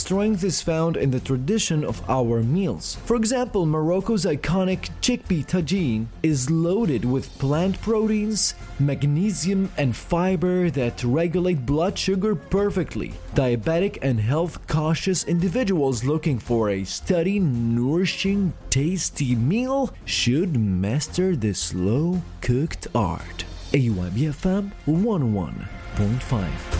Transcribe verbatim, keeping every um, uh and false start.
strength is found in the tradition of our meals. For example, Morocco's iconic chickpea tagine is loaded with plant proteins, magnesium, and fiber that regulate blood sugar perfectly. Diabetic and health-cautious individuals looking for a steady, nourishing, tasty meal should master this slow-cooked art. A Y B F M one oh one point five.